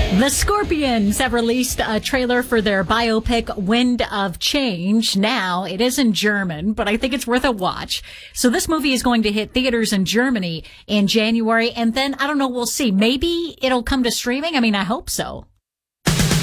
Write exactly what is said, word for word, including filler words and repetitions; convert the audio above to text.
The Scorpions have released a trailer for their biopic, Wind of Change. Now, it is in German, but I think it's worth a watch. So this movie is going to hit theaters in Germany in January, and then, I don't know, we'll see. Maybe it'll come to streaming? I mean, I hope so.